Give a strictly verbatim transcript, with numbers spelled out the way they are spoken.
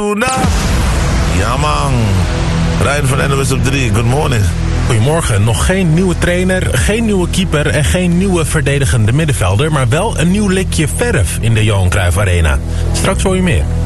Osuna. Ja man. Rijn van N O S op drie, good morning. Goedemorgen. Nog geen nieuwe trainer, geen nieuwe keeper en geen nieuwe verdedigende middenvelder, maar wel een nieuw likje verf in de Johan Cruijff Arena. Straks hoor je meer.